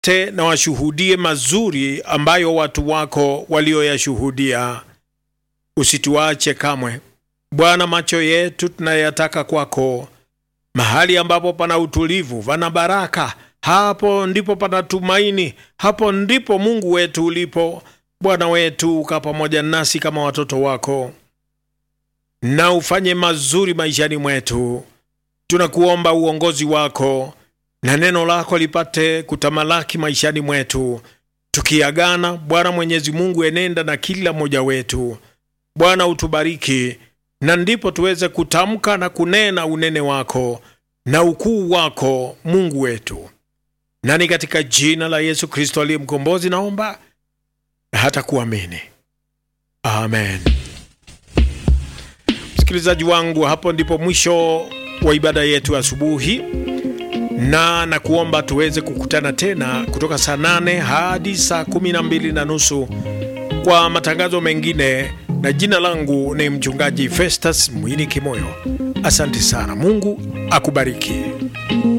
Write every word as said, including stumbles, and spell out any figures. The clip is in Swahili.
te na washuhudie mazuri ambayo watu wako walioyashuhudia. Usituache kamwe. Bwana, macho yetu tunayataka kwako. Mahali ambapo pana utulivu, pana baraka, hapo ndipo pana tumaini. Hapo ndipo Mungu wetu ulipo. Bwana wetu, uka pamoja nasi kama watoto wako, na ufanye mazuri maishani mwetu. Tunakuomba uongozi wako na neno lako lipate kutamalaki maishani mwetu. Tukiagana, Bwana Mwenyezi Mungu, enenda na kila mmoja wetu. Bwana, utubariki, na ndipo tuweze kutamka na kunena unene wako na ukuu wako, Mungu wetu. Na ni katika jina la Yesu Kristo aliye mkombozi naomba na hata kuamini. Amen. Msikilizaji wangu, hapo ndipo mwisho wa ibada yetu asubuhi, na nakuomba tuweze kukutana tena kutoka saa nane hadi saa kumi na mbili na nusu kwa matangazo mengine, na jina langu ni mchungaji Festus Mwini Kimoyo. Asante sana. Mungu akubariki.